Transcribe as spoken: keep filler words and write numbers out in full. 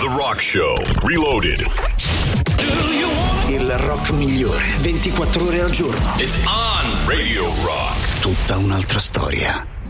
The Rock Show Reloaded. Il rock migliore, ventiquattro ore al giorno. It's on Radio Rock. Tutta un'altra storia.